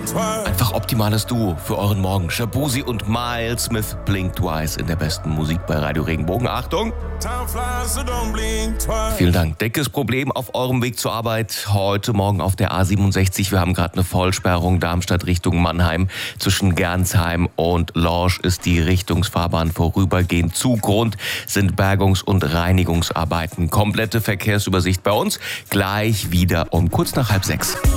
Einfach optimales Duo für euren Morgen. Shaboozey und Miles Smith, Blink Twice in der besten Musik bei Radio Regenbogen. Achtung! Vielen Dank. Dickes Problem auf eurem Weg zur Arbeit heute Morgen auf der A67. Wir haben gerade eine Vollsperrung Darmstadt Richtung Mannheim. Zwischen Gernsheim und Lorsch ist die Richtungsfahrbahn vorübergehend zu. Grund sind Bergungs- und Reinigungsarbeiten. Komplette Verkehrsübersicht bei uns. Gleich wieder um kurz nach 5:30.